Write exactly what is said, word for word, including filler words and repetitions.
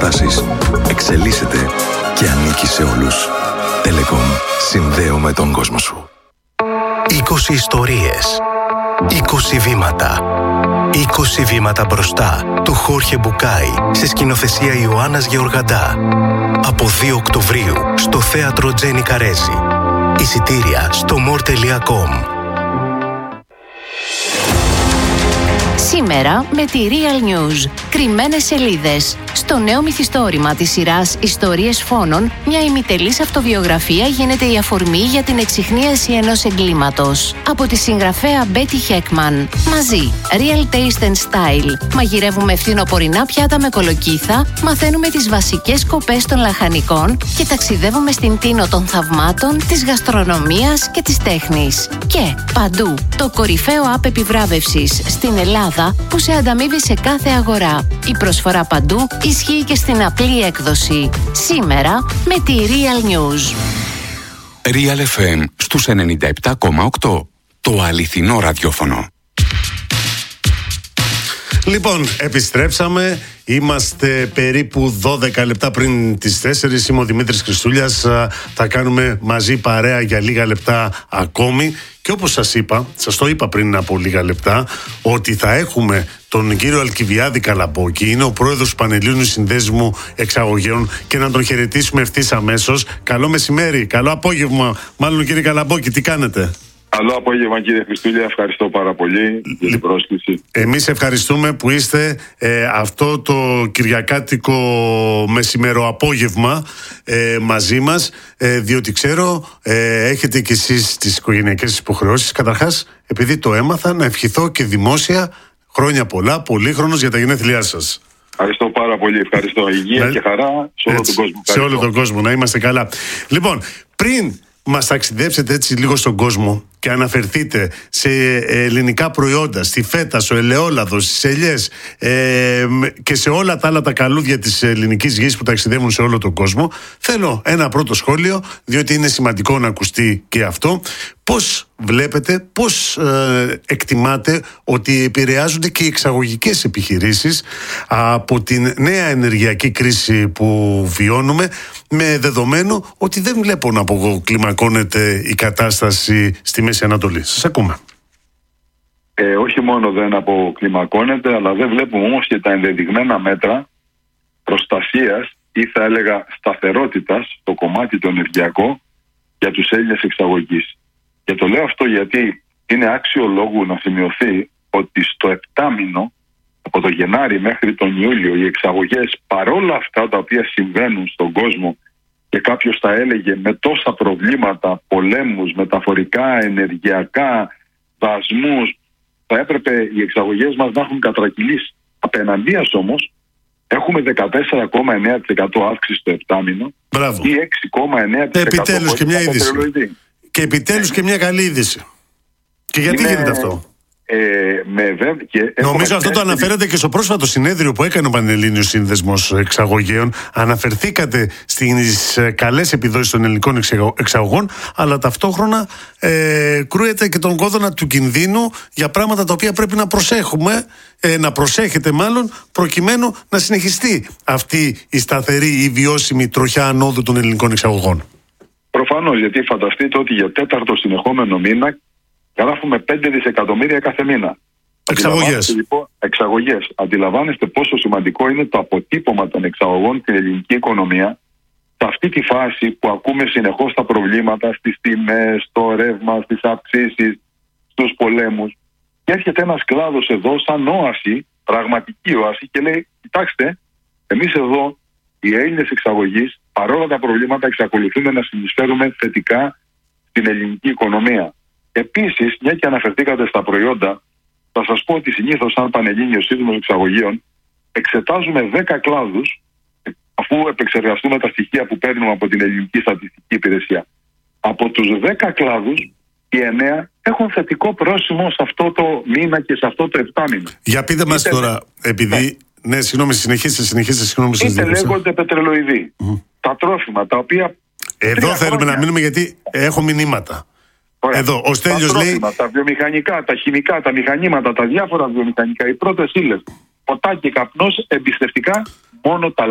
καταστάσεις, εξελίσσεται και ανήκει σε όλους. Telecom. Συνδέουμε τον κόσμο σου. είκοσι ιστορίες. είκοσι βήματα. είκοσι βήματα μπροστά του Χόρχε Μπουκάη σε σκηνοθεσία Ιωάννας Γεωργαντά. Από δύο Οκτωβρίου στο θέατρο Τζένι Καρέζη. Εισιτήρια στο more τελεία com. Σήμερα με τη Real News. Κρυμμένες σελίδες. Στο νέο μυθιστόρημα της σειράς «Ιστορίες Φόνων», μια ημιτελής αυτοβιογραφία γίνεται η αφορμή για την εξιχνίαση ενός εγκλήματος. Από τη συγγραφέα Μπέτι Χέκμαν. Μαζί, Real Taste and Style. Μαγειρεύουμε φθινοπορεινά πιάτα με κολοκύθα, μαθαίνουμε τις βασικές σκοπές των λαχανικών και ταξιδεύουμε στην τίνο των θαυμάτων, της γαστρονομίας και της τέχνης. Και παντού, το κορυφαίο app επιβράβευσης στην Ελλάδα που σε ανταμείβει σε κάθε αγορά. Η προσφορά παντού ισχύει και στην απλή έκδοση. Σήμερα με τη Real News. Real εφ εμ στους ενενήντα επτά κόμμα οκτώ. Το αληθινό ραδιόφωνο. Λοιπόν, επιστρέψαμε. Είμαστε περίπου δώδεκα λεπτά πριν τις τέσσερις. Είμαι ο Δημήτρης Χριστούλιας. Θα κάνουμε μαζί παρέα για λίγα λεπτά ακόμη. Και όπως σας είπα, σας το είπα πριν από λίγα λεπτά, ότι θα έχουμε τον κύριο Αλκιβιάδη Καλαμπόκη. Είναι ο πρόεδρος του Πανελλήνιου Συνδέσμου Εξαγωγέων και να τον χαιρετήσουμε ευθύς αμέσως. Καλό μεσημέρι, καλό απόγευμα. Μάλλον κύριε Καλαμπόκη, τι κάνετε? Καλό απόγευμα κύριε Χριστούλια, ευχαριστώ πάρα πολύ για την πρόσκληση. Εμείς ευχαριστούμε που είστε ε, αυτό το κυριακάτικο μεσημεροαπόγευμα ε, μαζί μας, ε, διότι ξέρω ε, έχετε κι εσείς τις οικογενειακές υποχρεώσεις. Καταρχάς, επειδή το έμαθα, να ευχηθώ και δημόσια χρόνια πολλά, πολύχρονος για τα γενέθλιά σας. Ευχαριστώ πάρα πολύ, ευχαριστώ. Υγεία να... και χαρά σε όλο έτσι, τον κόσμο. Σε όλο τον κόσμο, να είμαστε καλά. Λοιπόν, πριν μας ταξιδέψετε έτσι λίγο στον κόσμο και αναφερθείτε σε ελληνικά προϊόντα, στη φέτα, στο ελαιόλαδο, στις ελιές ε, και σε όλα τα άλλα τα καλούδια της ελληνικής γης που ταξιδεύουν σε όλο τον κόσμο, θέλω ένα πρώτο σχόλιο, διότι είναι σημαντικό να ακουστεί και αυτό. Πώς βλέπετε, πώς ε, εκτιμάτε ότι επηρεάζονται και οι εξαγωγικές επιχειρήσεις από την νέα ενεργειακή κρίση που βιώνουμε, με δεδομένο ότι δεν βλέπω να αποκλιμακώνεται η κατάσταση στη Μέση Ανατολή? Σας ακούμε. Ε, όχι μόνο δεν αποκλιμακώνεται, αλλά δεν βλέπουμε όμως και τα ενδεδειγμένα μέτρα προστασίας ή θα έλεγα σταθερότητας στο κομμάτι το ενεργειακό για τους Έλληνες εξαγωγείς. Και το λέω αυτό γιατί είναι άξιο λόγου να σημειωθεί ότι στο επτάμηνο, από τον Γενάρη μέχρι τον Ιούλιο, οι εξαγωγές, παρόλα αυτά τα οποία συμβαίνουν στον κόσμο και κάποιος θα έλεγε με τόσα προβλήματα, πολέμους, μεταφορικά, ενεργειακά, δασμούς, θα έπρεπε οι εξαγωγές μας να έχουν κατρακυλήσει. Απέναντίας όμως έχουμε δεκατέσσερα κόμμα εννέα τοις εκατό αύξηση στο επτάμηνο. Μπράβο. Ή έξι κόμμα εννέα τοις εκατό. Επιτέλους και μια είδηση. Και επιτέλους ε. και μια καλή είδηση. Και γιατί είναι... γίνεται αυτό? Ε, με βε... και Νομίζω αυτό το αναφέρατε και στο πρόσφατο συνέδριο που έκανε ο Πανελλήνιος Σύνδεσμος Εξαγωγέων. Αναφερθήκατε στις καλές επιδόσεις των ελληνικών εξαγωγών, αλλά ταυτόχρονα ε, κρούεται και τον κόδωνα του κινδύνου για πράγματα τα οποία πρέπει να προσέχουμε, ε, να προσέχετε μάλλον, προκειμένου να συνεχιστεί αυτή η σταθερή ή βιώσιμη τροχιά ανόδου των ελληνικών εξαγωγών. Προφανώς, γιατί φανταστείτε ότι για τέταρτο συνεχόμενο μήνα γράφουμε πέντε δισεκατομμύρια κάθε μήνα. Εξαγωγές. Λοιπόν, εξαγωγές. Αντιλαμβάνεστε πόσο σημαντικό είναι το αποτύπωμα των εξαγωγών στην ελληνική οικονομία σε αυτή τη φάση που ακούμε συνεχώς τα προβλήματα στις τιμές, στο ρεύμα, στις αυξήσεις, στους πολέμους. Και έρχεται ένας κλάδος εδώ σαν όαση, πραγματική όαση, και λέει: κοιτάξτε, εμείς εδώ οι Έλληνες εξαγωγείς, παρόλα τα προβλήματα, εξακολουθούμε να συνεισφέρουμε θετικά στην ελληνική οικονομία. Επίσης, μια και αναφερθήκατε στα προϊόντα, θα σας πω ότι συνήθως, σαν Πανελλήνιος Σύνδεσμος Εξαγωγέων, εξετάζουμε δέκα κλάδους, αφού επεξεργαστούμε τα στοιχεία που παίρνουμε από την Ελληνική Στατιστική Υπηρεσία. Από τους δέκα κλάδους, οι εννέα έχουν θετικό πρόσημο σε αυτό το μήνα και σε αυτό το επτάμηνο. Για πείτε μας τώρα, επειδή. Ναι, ναι συγγνώμη, συνεχίστε, συνεχίστε. Συγγνώμη, είτε λέγονται πετρελοειδή. Mm. Τα τρόφιμα, τα οποία. Εδώ θέλουμε χρόνια... να μείνουμε, γιατί έχω μηνύματα. Ωραία. Εδώ, ο Στέλιος λέει. Τα βιομηχανικά, τα χημικά, τα μηχανήματα, τα διάφορα βιομηχανικά, οι πρώτες ύλες, ποτά και καπνός, εμπιστευτικά μόνο τα